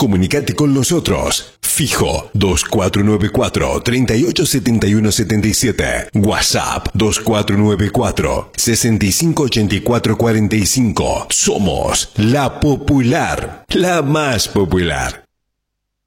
comunícate con nosotros. Fijo 2494-387177. WhatsApp 2494-658445. Somos La Popular, la más popular.